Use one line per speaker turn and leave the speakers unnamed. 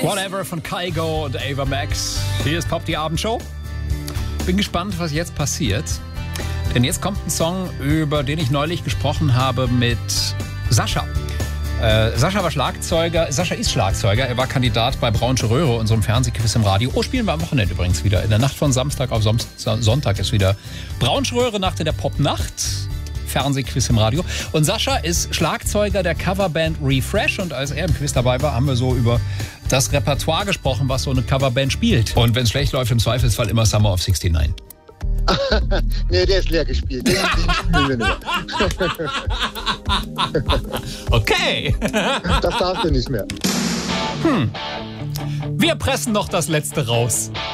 Whatever von Kygo und Ava Max. Hier ist Pop, die Abendshow. Bin gespannt, was jetzt passiert. Denn jetzt kommt ein Song, über den ich neulich gesprochen habe mit Sascha. Sascha war Schlagzeuger. Sascha ist Schlagzeuger. Er war Kandidat bei Braunsche Röhre, unserem Fernsehquiz im Radio. Oh, spielen wir am Wochenende übrigens wieder. In der Nacht von Samstag auf Sonntag ist wieder Braunsche Röhre, Nacht in der Popnacht. Fernsehquiz im Radio. Und Sascha ist Schlagzeuger der Coverband Refresh. Und als er im Quiz dabei war, haben wir so über das Repertoire gesprochen, was so eine Coverband spielt. Und wenn es schlecht läuft, im Zweifelsfall immer Summer of 69.
Nee, der ist leer gespielt. Den spielen wir nicht.
Okay.
Das darfst du nicht mehr.
Wir pressen noch das Letzte raus.